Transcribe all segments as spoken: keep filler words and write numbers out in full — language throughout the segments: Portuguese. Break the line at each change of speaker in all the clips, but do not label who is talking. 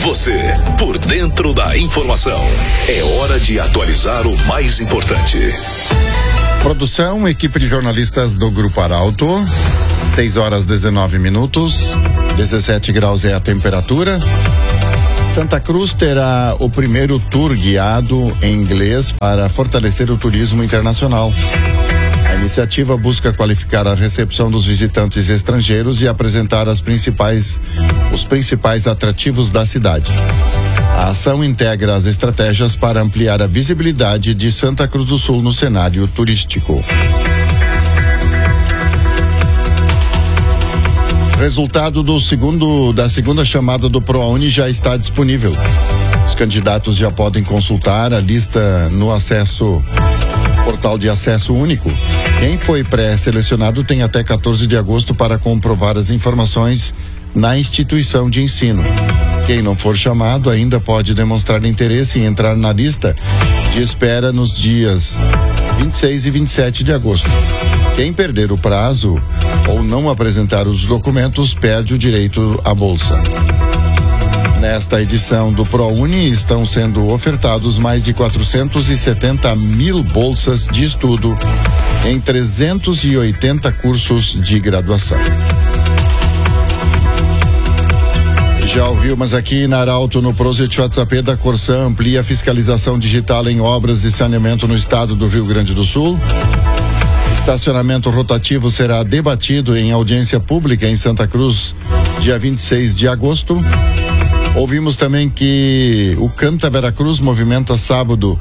Você, por dentro da informação. É hora de atualizar o mais importante.
Produção, equipe de jornalistas do Grupo Arauto. seis horas dezenove minutos. dezessete graus é a temperatura. Santa Cruz terá o primeiro tour guiado em inglês para fortalecer o turismo internacional. A iniciativa busca qualificar a recepção dos visitantes estrangeiros e apresentar as principais, os principais atrativos da cidade. A ação integra as estratégias para ampliar a visibilidade de Santa Cruz do Sul no cenário turístico. Resultado do segundo, da segunda chamada do ProUni já está disponível. Os candidatos já podem consultar a lista no acesso, portal de acesso único. Quem foi pré-selecionado tem até quatorze de agosto para comprovar as informações na instituição de ensino. Quem não for chamado ainda pode demonstrar interesse em entrar na lista de espera nos dias vinte e seis e vinte e sete de agosto. Quem perder o prazo ou não apresentar os documentos perde o direito à bolsa. Nesta edição do ProUni estão sendo ofertados mais de quatrocentos e setenta mil bolsas de estudo em trezentos e oitenta cursos de graduação. Já ouviu, mas aqui na Arauto, no Projet WhatsApp da Corsã, amplia a fiscalização digital em obras de saneamento no estado do Rio Grande do Sul. Estacionamento rotativo será debatido em audiência pública em Santa Cruz, dia vinte e seis de agosto. Ouvimos também que o Canta Veracruz movimenta sábado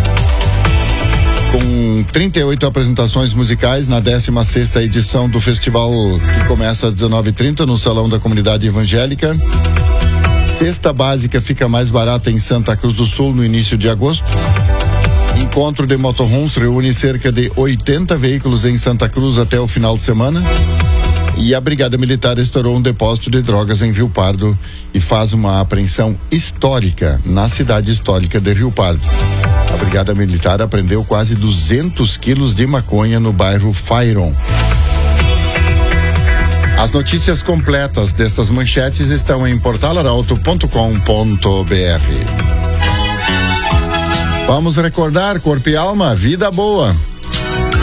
com trinta e oito apresentações musicais na décima sexta edição do festival, que começa às dezenove e trinta no Salão da Comunidade Evangélica. Cesta básica fica mais barata em Santa Cruz do Sul no início de agosto. Encontro de motorhomes reúne cerca de oitenta veículos em Santa Cruz até o final de semana. E a Brigada Militar estourou um depósito de drogas em Rio Pardo e faz uma apreensão histórica na cidade histórica de Rio Pardo. A Brigada Militar apreendeu quase duzentos quilos de maconha no bairro Fairon. As notícias completas destas manchetes estão em portal arauto ponto com ponto br. Vamos recordar, corpo e alma, vida boa.